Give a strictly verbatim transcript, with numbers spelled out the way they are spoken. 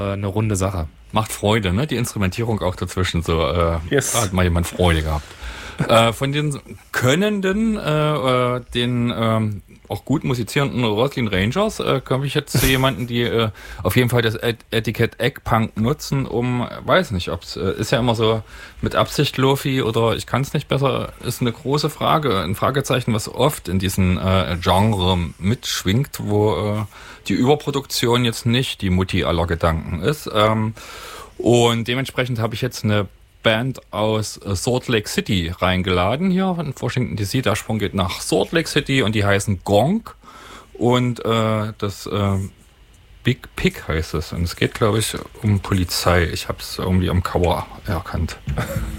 eine runde Sache. Macht Freude, ne? Die Instrumentierung auch dazwischen. So, äh, Yes. da hat mal jemand Freude gehabt. äh, von den Könnenden, äh, äh, den ähm, auch gut musizierenden Roslyn Rangers, äh, komme ich jetzt zu jemanden, die äh, auf jeden Fall das Et- Etikett Eggpunk nutzen, um, weiß nicht, ob es äh, ist ja immer so mit Absicht Lofi oder ich kann es nicht besser, ist eine große Frage, ein Fragezeichen, was oft in diesem äh, Genre mitschwingt, wo äh, die Überproduktion jetzt nicht die Mutti aller Gedanken ist. Ähm, und dementsprechend habe ich jetzt eine Band aus äh, Salt Lake City reingeladen hier in Washington D C. Der Sprung geht nach Salt Lake City und die heißen Gong. Und äh, das äh, Big Pig heißt es. Und es geht, glaube ich, um Polizei. Ich habe es irgendwie am Cover erkannt.